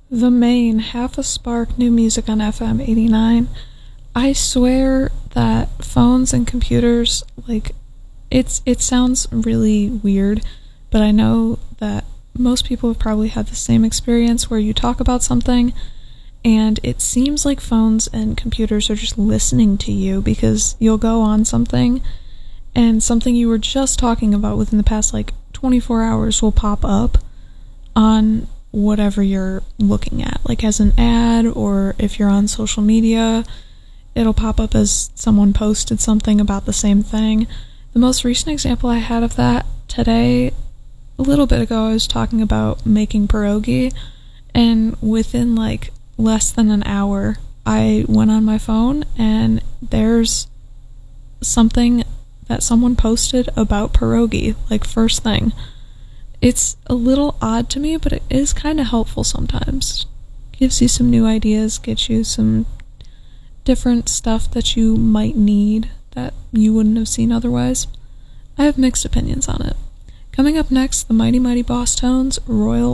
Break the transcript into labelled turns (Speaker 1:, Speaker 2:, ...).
Speaker 1: The Main, Half a Spark, new music on FM 89. I swear that phones and computers, like, it sounds really weird, but I know that most people have probably had the same experience where you talk about something and it seems like phones and computers are just listening to you, because you'll go on something and something you were just talking about within the past, like, 24 hours will pop up on whatever you're looking at, like as an ad, or if you're on social media, it'll pop up as someone posted something about the same thing. The most recent example I had of that today, a little bit ago, I was talking about making pierogi, and within like less than an hour, I went on my phone and there's something that someone posted about pierogi, like first thing. It's a little odd to me, but it is kind of helpful sometimes. Gives you some new ideas, gets you some different stuff that you might need that you wouldn't have seen otherwise. I have mixed opinions on it. Coming up next, the Mighty Mighty Boss Tones, Royal